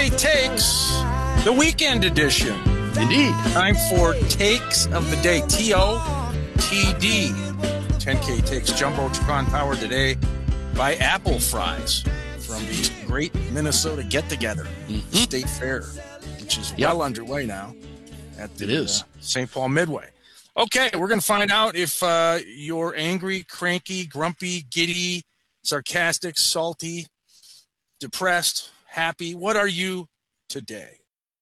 10K Takes, the weekend edition. Indeed. Time for Takes of the Day, TOTD. 10K Takes Jumbotron powered today by Apple Fries from the Great Minnesota Get-Together State Fair, which is well underway now at the St. Paul Midway. Okay, we're going to find out if you're angry, cranky, grumpy, giddy, sarcastic, salty, depressed, happy. What are you today?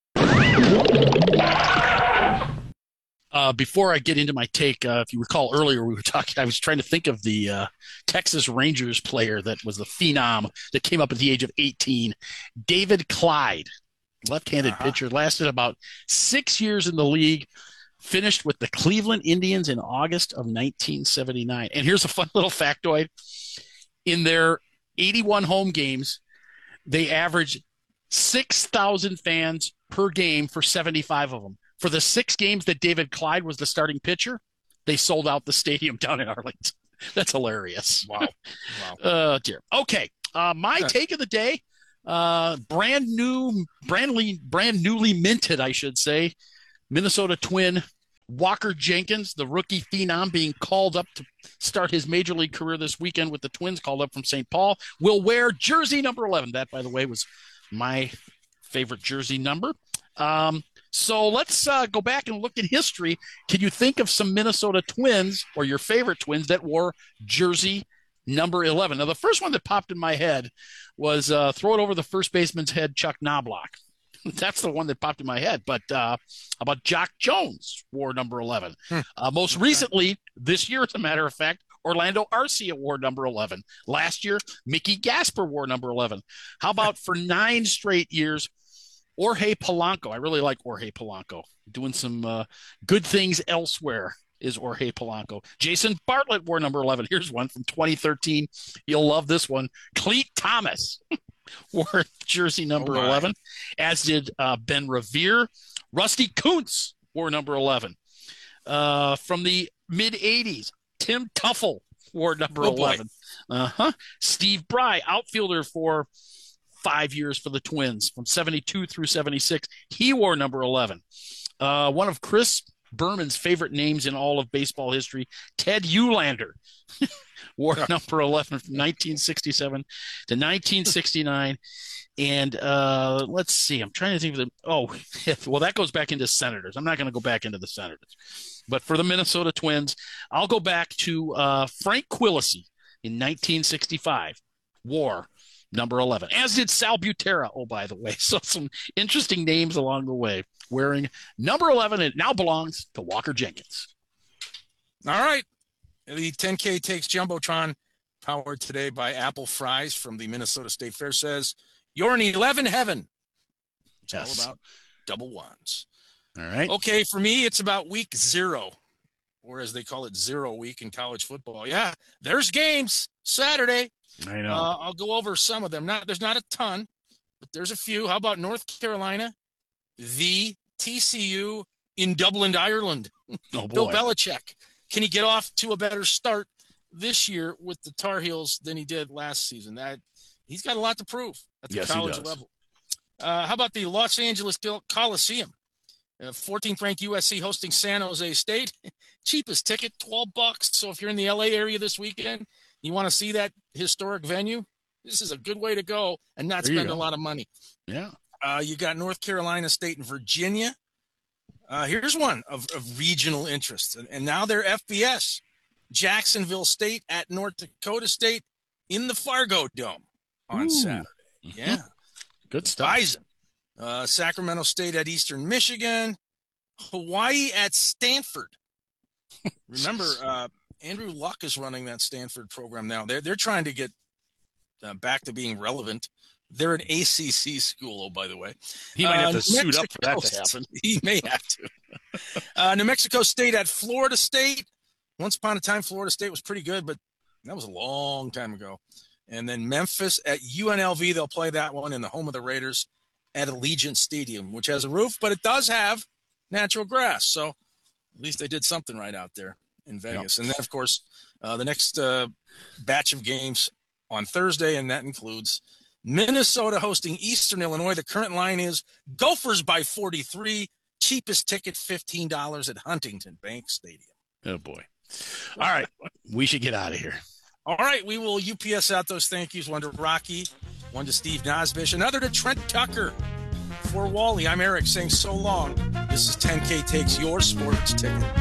Before I get into my take, if you recall earlier, we were talking. I was trying to think of the Texas Rangers player that was the phenom that came up at the age of 18, David Clyde, left-handed pitcher, lasted about 6 years in the league, finished with the Cleveland Indians in August of 1979. And here's a fun little factoid: in their 81 home games, they averaged 6,000 fans per game for 75 of them. For the 6 games that David Clyde was the starting pitcher, they sold out the stadium down in Arlington. That's hilarious. Wow. Dear. Okay. My take of the day, brand newly minted, I should say, Minnesota Twin Walker Jenkins, the rookie phenom, being called up to start his major league career this weekend with the Twins, called up from St. Paul, will wear jersey number 11. That, by the way, was my favorite jersey number. So let's go back and look at history. Can you think of some Minnesota Twins or your favorite Twins that wore jersey number 11? Now, the first one that popped in my head was throw it over the first baseman's head, Chuck Knobloch. That's the one that popped in my head. But how about Jock Jones wore number 11? Most recently, this year, as a matter of fact, Orlando Arcia wore number 11. Last year, Mickey Gasper wore number 11. How about for 9 straight years, Jorge Polanco? I really like Jorge Polanco. Doing some good things elsewhere is Jorge Polanco. Jason Bartlett wore number 11. Here's one from 2013. You'll love this one. Cleat Thomas wore jersey number 11, as did Ben Revere. Rusty Kuntz wore number 11. From the mid-'80s, Tim Tuffle wore number 11. Steve Bry, outfielder for 5 years for the Twins, from 72 through 76. He wore number 11. One of Chris Berman's favorite names in all of baseball history, Ted Eulander, wore number 11 from 1967 to 1969. And let's see, I'm trying to think of them. Well, that goes back into Senators. I'm not going to go back into the Senators. But for the Minnesota Twins, I'll go back to Frank Quilisi in 1965, wore number 11, as did Sal Butera, by the way. So some interesting names along the way, wearing number 11. It now belongs to Walker Jenkins. All right. The 10K Takes Jumbotron, powered today by Apple Fries from the Minnesota State Fair, says, you're in 11 heaven. It's all about double ones. All right. Okay, for me, it's about week 0, or as they call it, 0 week in college football. Yeah, there's games Saturday. I know. I'll go over some of them. There's not a ton, but there's a few. How about North Carolina, the TCU in Dublin, Ireland? Oh, boy. Bill Belichick. Can he get off to a better start this year with the Tar Heels than he did last season? He's got a lot to prove at the college level. How about the Los Angeles Coliseum? 14th ranked USC hosting San Jose State. Cheapest ticket, $12. So if you're in the LA area this weekend, you want to see that historic venue, this is a good way to go and not spend a lot of money. Yeah. You got North Carolina State and Virginia. Here's one of regional interest. And now they're FBS. Jacksonville State at North Dakota State in the Fargo Dome on Saturday. Yeah. Good stuff. Bison. Sacramento State at Eastern Michigan. Hawaii at Stanford. Remember, Andrew Luck is running that Stanford program now. They're trying to get back to being relevant. They're an ACC school, by the way. He might have to suit up for that to happen. He may have to. New Mexico State at Florida State. Once upon a time, Florida State was pretty good, but that was a long time ago. And then Memphis at UNLV. They'll play that one in the home of the Raiders at Allegiant Stadium, which has a roof, but it does have natural grass. So at least they did something right out there in Vegas. Yep. And then, of course, the next batch of games on Thursday, and that includes Minnesota hosting Eastern Illinois. The current line is Gophers by 43. Cheapest ticket, $15 at Huntington Bank Stadium. Oh, boy. All right. We should get out of here. All right. We will UPS out those thank yous. One to Rocky, one to Steve Nosbish, another to Trent Tucker. For Wally, I'm Eric saying so long. This is 10K Takes Your Sports Ticket.